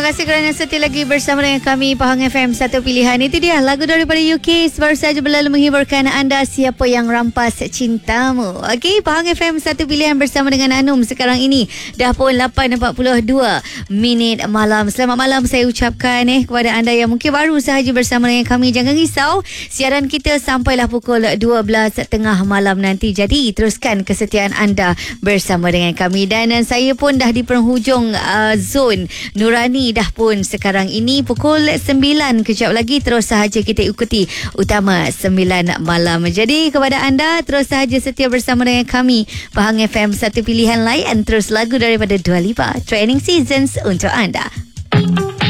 Terima kasih kerana setia lagi bersama dengan kami Pahang FM Satu Pilihan. Itu dia lagu daripada UK baru saja berlalu menghiburkan anda Siapa Yang Rampas Cintamu. Okey, Pahang FM Satu Pilihan bersama dengan Anum sekarang ini dah pun 8.42 minit malam. Selamat malam saya ucapkan kepada anda yang mungkin baru sahaja bersama dengan kami. Jangan risau, siaran kita sampailah pukul 12.30 malam nanti. Jadi teruskan kesetiaan anda bersama dengan kami. Dan saya pun dah di penghujung zon Nurani dah pun sekarang ini pukul 9. Kejap lagi terus sahaja kita ikuti Utama 9 malam. Jadi kepada anda terus sahaja setia bersama dengan kami Pahang FM Satu Pilihan. Layan terus lagu daripada Dua Lipa Training Seasons untuk anda.